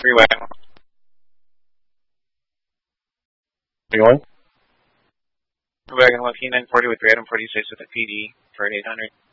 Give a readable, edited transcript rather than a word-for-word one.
Rewagon. Going? Rewagon 1K940 with Radom 46 with a PD for 800.